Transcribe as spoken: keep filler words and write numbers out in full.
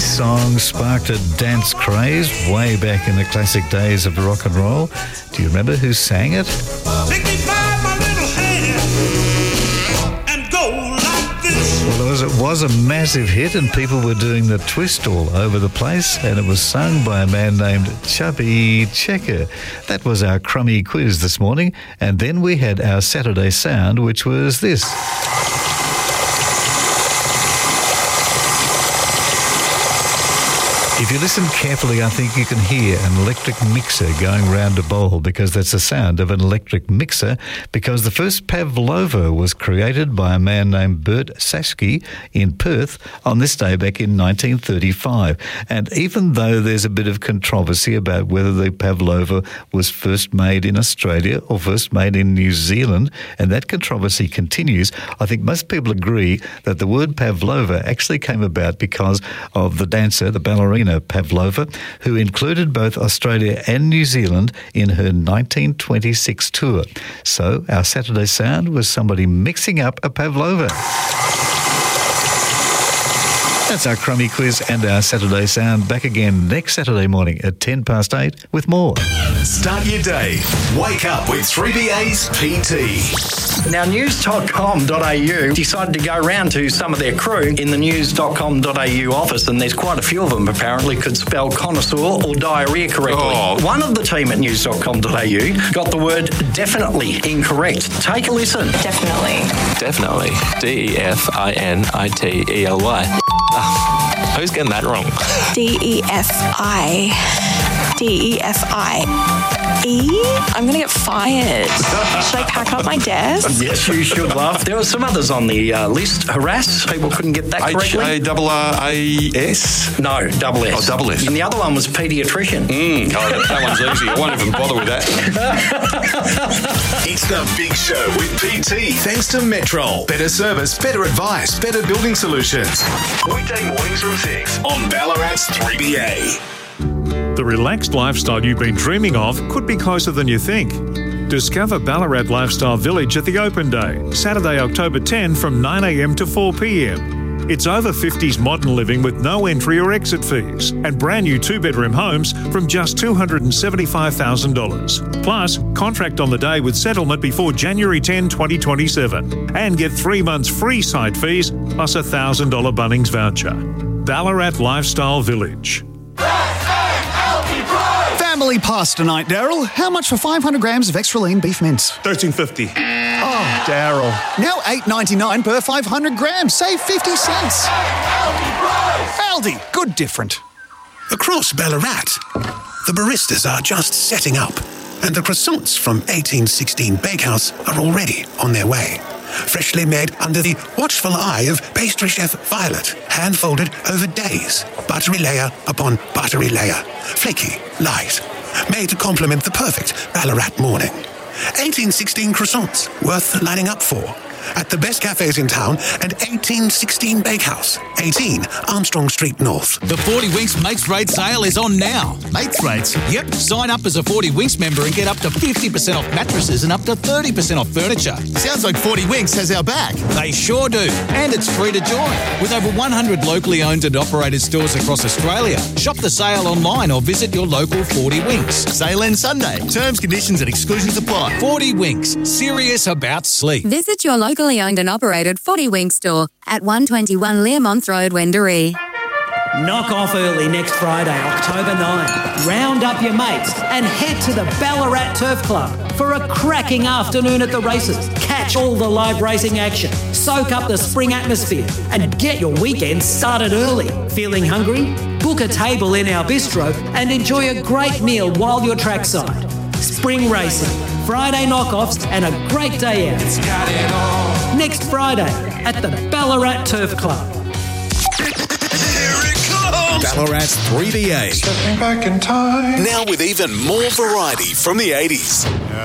This song sparked a dance craze way back in the classic days of rock and roll. Do you remember who sang it? Pick me by my little hand and go like this. Well, it was, it was a massive hit and people were doing the twist all over the place, and it was sung by a man named Chubby Checker. That was our crummy quiz this morning, and then we had our Saturday sound, which was this. If you listen carefully, I think you can hear an electric mixer going round a bowl, because that's the sound of an electric mixer, because the first pavlova was created by a man named Bert Saschke in Perth on this day back in nineteen thirty-five. And even though there's a bit of controversy about whether the pavlova was first made in Australia or first made in New Zealand, and that controversy continues, I think most people agree that the word pavlova actually came about because of the dancer, the ballerina Pavlova, who included both Australia and New Zealand in her nineteen twenty-six tour. So our Saturday sound was somebody mixing up a pavlova. That's our crummy quiz and our Saturday sound. Back again next Saturday morning at ten past eight with more. Start your day. Wake up with three B A's P T. Now, news dot com dot a u decided to go round to some of their crew in the news dot com dot a u office, and there's quite a few of them apparently could spell connoisseur or diarrhea correctly. Oh. One of the team at news dot com dot a u got the word definitely incorrect. Take a listen. Definitely. Definitely. D E F I N I T E L Y. Ah, who's getting that wrong? D E F I. D E F I. E? I'm going to get fired. Should I pack up my desk? Yes, you should, love. There were some others on the uh, list. Harass. People couldn't get that correctly. H A R R A S? No, double S. Oh, double S. And the other one was paediatrician. Mm, oh, that, that one's easy. I won't even bother with that. It's the Big Show with P T. Thanks to Metrol. Better service, better advice, better building solutions. Weekday mornings from six on Ballarat's three B A. The relaxed lifestyle you've been dreaming of could be closer than you think. Discover Ballarat Lifestyle Village at the Open Day, Saturday, October tenth from nine a m to four p m. It's over fifties modern living with no entry or exit fees, and brand new two-bedroom homes from just two hundred seventy-five thousand dollars. Plus, contract on the day with settlement before January tenth, twenty twenty-seven. And get three months free site fees plus a one thousand dollars Bunnings voucher. Ballarat Lifestyle Village. Family pasta night, Daryl. How much for five hundred grams of extra lean beef mince? thirteen fifty. Oh, Daryl. Now eight ninety-nine per five hundred grams. Save fifty cents. Aldi. Good different. Across Ballarat, the baristas are just setting up, and the croissants from eighteen sixteen Bakehouse are already on their way. Freshly made under the watchful eye of pastry chef Violet, hand-folded over days, buttery layer upon buttery layer, flaky, light, made to complement the perfect Ballarat morning. eighteen sixteen croissants, worth lining up for. At the best cafes in town and eighteen sixteen Bakehouse, eighteen Armstrong Street North. The forty Winks Mates Rate sale is on now. Mates Rates? Yep. Sign up as a forty Winks member and get up to fifty percent off mattresses and up to thirty percent off furniture. Sounds like forty Winks has our back. They sure do. And it's free to join. With over one hundred locally owned and operated stores across Australia. Shop the sale online or visit your local forty Winks. Sale ends Sunday. Terms, conditions and exclusions apply. forty Winks. Serious about sleep. Visit your locally owned and operated forty Winks store at one twenty-one Learmonth Road, Wendouree. Knock off early next Friday, October ninth. Round up your mates and head to the Ballarat Turf Club for a cracking afternoon at the races. Catch all the live racing action, soak up the spring atmosphere and get your weekend started early. Feeling hungry? Book a table in our bistro and enjoy a great meal while you're trackside. Spring racing, Friday knockoffs and a great day out. Next Friday at the Ballarat Turf Club. Ballarat's three B A. Stepping back in time. Now with even more variety from the eighties.